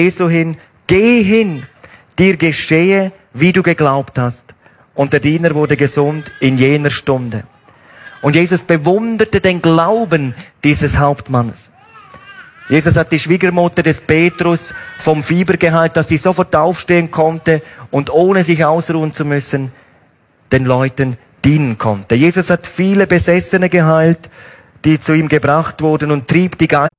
Jesu hin, geh hin, dir geschehe, wie du geglaubt hast. Und der Diener wurde gesund in jener Stunde. Und Jesus bewunderte den Glauben dieses Hauptmannes. Jesus hat die Schwiegermutter des Petrus vom Fieber geheilt, dass sie sofort aufstehen konnte und ohne sich ausruhen zu müssen, den Leuten dienen konnte. Jesus hat viele Besessene geheilt, die zu ihm gebracht wurden, und trieb die